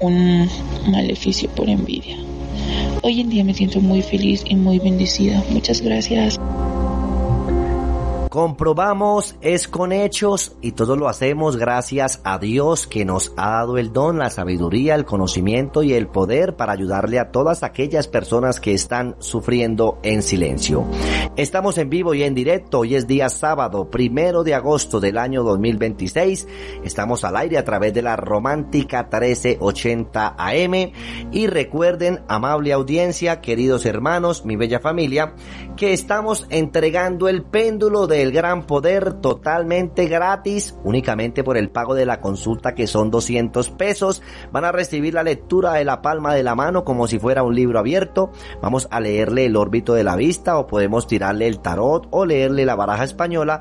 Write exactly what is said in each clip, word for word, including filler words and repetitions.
algún maleficio por envidia. Hoy en día me siento muy feliz y muy bendecida. Muchas gracias. Comprobamos es con hechos y todo lo hacemos gracias a Dios que nos ha dado el don, la sabiduría, el conocimiento y el poder para ayudarle a todas aquellas personas que están sufriendo en silencio. Estamos en vivo y en directo. Hoy es día sábado, primero de agosto del año dos mil veintiséis. Estamos al aire a través de la Romántica trece ochenta A M. Y recuerden, amable audiencia, queridos hermanos, mi bella familia, que estamos entregando el péndulo de El Gran Poder totalmente gratis, únicamente por el pago de la consulta, que son doscientos pesos. Van a recibir la lectura de la palma de la mano como si fuera un libro abierto. Vamos a leerle el órbito de la vista, o podemos tirarle el tarot o leerle la baraja española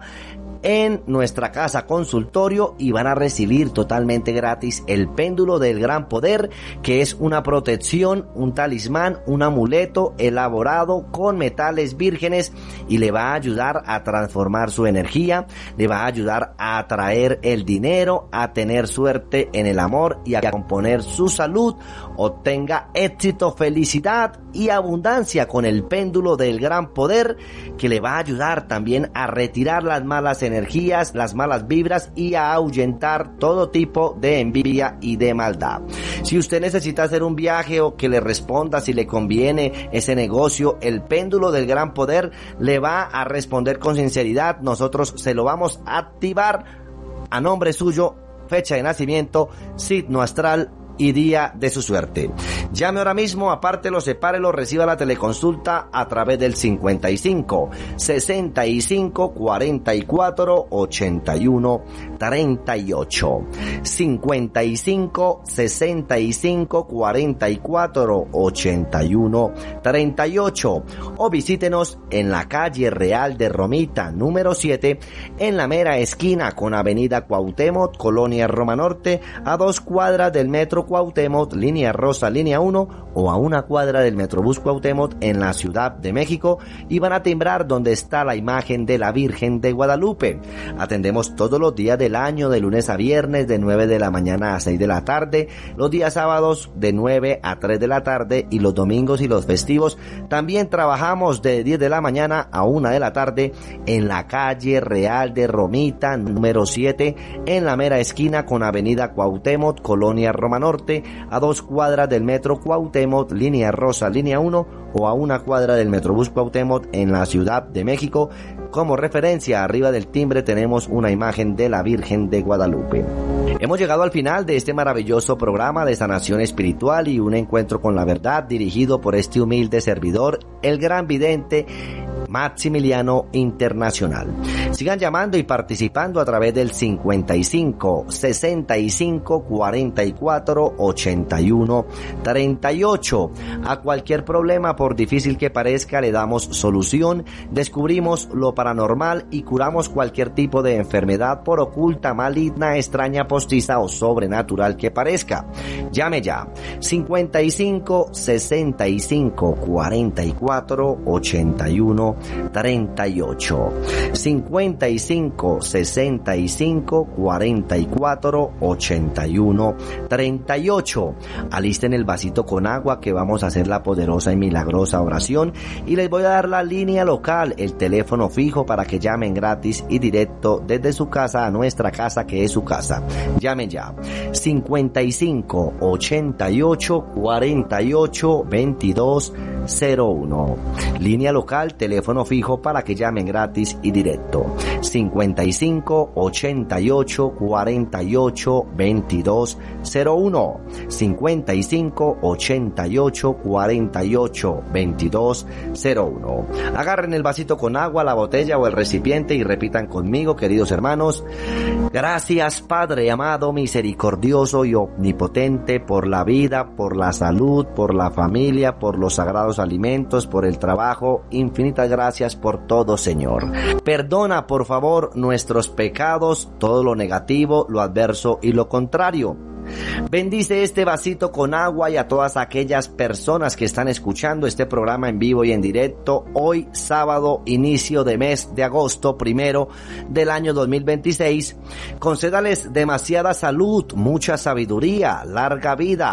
en nuestra casa consultorio, y van a recibir totalmente gratis el péndulo del Gran Poder, que es una protección, un talismán, un amuleto elaborado con metales vírgenes, y le va a ayudar a transformar su energía, le va a ayudar a atraer el dinero, a tener suerte en el amor y a componer su salud. Obtenga éxito, felicidad y abundancia con el péndulo del Gran Poder, que le va a ayudar también a retirar las malas energías energías, las malas vibras, y a ahuyentar todo tipo de envidia y de maldad. Si usted necesita hacer un viaje o que le responda si le conviene ese negocio, el péndulo del Gran Poder le va a responder con sinceridad. Nosotros se lo vamos a activar a nombre suyo, fecha de nacimiento, signo astral y día de su suerte. Llame ahora mismo, apártelo, sepárelo, reciba la teleconsulta a través del cincuenta y cinco, sesenta y cinco, cuarenta y cuatro, ochenta y uno, treinta y ocho. cincuenta y cinco, sesenta y cinco, cuarenta y cuatro, ochenta y uno, treinta y ocho. O visítenos en la calle Real de Romita, número siete, en la mera esquina con Avenida Cuauhtémoc, Colonia Roma Norte, a dos cuadras del Metro Cuauhtémoc, línea rosa, línea uno, o a una cuadra del Metrobús Cuauhtémoc en la Ciudad de México, y van a timbrar donde está la imagen de la Virgen de Guadalupe. Atendemos todos los días del año, de lunes a viernes, de nueve de la mañana a seis de la tarde, los días sábados de nueve a tres de la tarde, y los domingos y los festivos también trabajamos de diez de la mañana a una de la tarde en la calle Real de Romita, número siete, en la mera esquina con Avenida Cuauhtémoc, Colonia Roma Norte, a dos cuadras del Metro Cuauhtémoc, línea rosa, línea uno, o a una cuadra del Metrobús Cuauhtémoc en la Ciudad de México. Como referencia, arriba del timbre tenemos una imagen de la Virgen de Guadalupe. Hemos llegado al final de este maravilloso programa de sanación espiritual y un encuentro con la verdad, dirigido por este humilde servidor, el gran vidente Maximiliano Internacional. Sigan llamando y participando a través del cincuenta y cinco, sesenta y cinco, cuarenta y cuatro, ochenta y uno, treinta y ocho. A cualquier problema, por difícil que parezca, le damos solución, descubrimos lo paranormal y curamos cualquier tipo de enfermedad, por oculta, maligna, extraña, postiza o sobrenatural que parezca. Llame ya. cincuenta y cinco, sesenta y cinco, cuarenta y cuatro, ochenta y uno, treinta y ocho. cincuenta y cinco, sesenta y cinco, cuarenta y cuatro, ochenta y uno, treinta y ocho. Alisten el vasito con agua, que vamos a hacer la poderosa y milagrosa oración, y les voy a dar la línea local, el teléfono fijo, para que llamen gratis y directo desde su casa a nuestra casa, que es su casa. Llamen ya. cincuenta y cinco, ochenta y ocho, cuarenta y ocho, veintidós, cero uno. Línea local, teléfono fijo, para que llamen gratis y directo. cincuenta y cinco, ochenta y ocho, cuarenta y ocho, veintidós, cero uno. cincuenta y cinco, ochenta y ocho, cuarenta y ocho, veintidós, cero uno. Agarren el vasito con agua, la botella o el recipiente y repitan conmigo, queridos hermanos: gracias, Padre amado, misericordioso y omnipotente, por la vida, por la salud, por la familia, por los sagrados alimentos, por el trabajo. Infinitas gracias por todo, Señor. Perdona, por favor, nuestros pecados, todo lo negativo, lo adverso y lo contrario. Bendice este vasito con agua y a todas aquellas personas que están escuchando este programa en vivo y en directo hoy, sábado, inicio de mes de agosto, primero del año dos mil veintiséis. Concédales demasiada salud, mucha sabiduría, larga vida,